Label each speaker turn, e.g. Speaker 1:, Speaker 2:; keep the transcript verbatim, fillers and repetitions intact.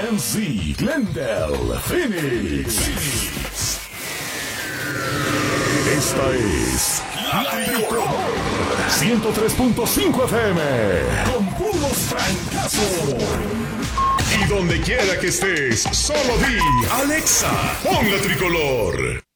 Speaker 1: M C, Glendale, Phoenix. Phoenix. Esta es La Tricolor ciento tres punto cinco F M con puros francazos. Y donde quiera que estés, solo di Alexa, pon La Tricolor.